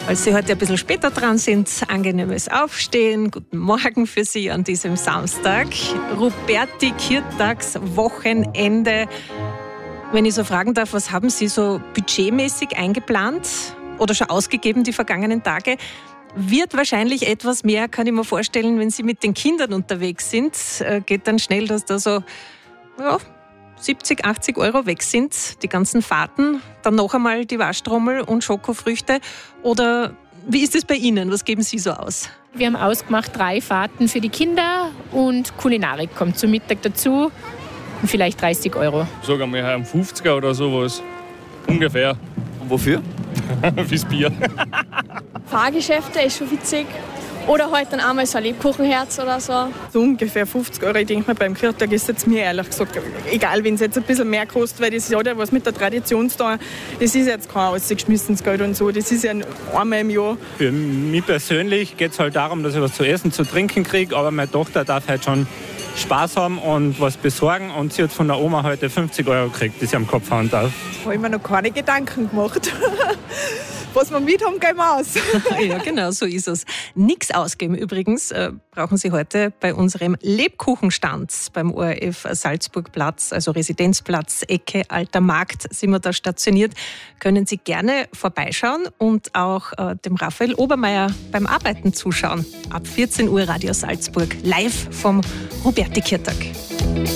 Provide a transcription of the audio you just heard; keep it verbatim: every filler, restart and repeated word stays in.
Falls Sie heute ein bisschen später dran sind, angenehmes Aufstehen. Guten Morgen für Sie an diesem Samstag. Ruperti-Kirtags-Wochenende. Wenn ich so fragen darf, was haben Sie so budgetmäßig eingeplant oder schon ausgegeben die vergangenen Tage? Wird wahrscheinlich etwas mehr, kann ich mir vorstellen, wenn Sie mit den Kindern unterwegs sind. Geht dann schnell, dass da so ja, siebzig, achtzig Euro weg sind, die ganzen Fahrten. Dann noch einmal die Waschtrommel und Schokofrüchte. Oder wie ist es bei Ihnen? Was geben Sie so aus? Wir haben ausgemacht drei Fahrten für die Kinder und Kulinarik kommt zum Mittag dazu. Und vielleicht dreißig Euro. Sagen wir einen fünfziger oder sowas. Ungefähr. Und wofür? Fürs Bier. Fahrgeschäfte ist schon witzig. Oder heute dann einmal so ein Lebkuchenherz oder so. So ungefähr fünfzig Euro. Ich denke mal, beim Kirtag ist es mir ehrlich gesagt egal, wenn es jetzt ein bisschen mehr kostet, weil das hat ja was mit der Tradition zu tun. Das ist jetzt kein ausgeschmissenes Geld und so. Das ist ja einmal im Jahr. Für mich persönlich geht es halt darum, dass ich was zu essen, zu trinken kriege. Aber meine Tochter darf halt schon Spaß haben und was besorgen. Und sie hat von der Oma heute fünfzig Euro gekriegt, die sie am Kopf hauen darf. Da habe ich mir noch keine Gedanken gemacht. Was wir mit haben, gehen wir aus. Ja, genau, so ist es. Nichts ausgeben übrigens äh, brauchen Sie heute bei unserem Lebkuchenstand beim O R F Salzburgplatz, also Residenzplatz, Ecke Alter Markt sind wir da stationiert. Können Sie gerne vorbeischauen und auch äh, dem Raphael Obermeier beim Arbeiten zuschauen. Ab vierzehn Uhr Radio Salzburg, live vom Ruperti-Kirtag.